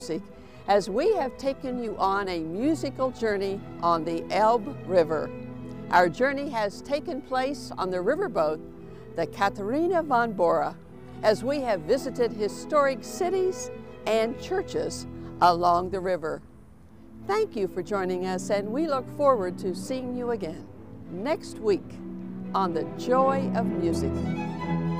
music as we have taken you on a musical journey on the Elbe River. Our journey has taken place on the riverboat, the Katharina von Bora, as we have visited historic cities and churches along the river. Thank you for joining us, and we look forward to seeing you again next week on The Joy of Music.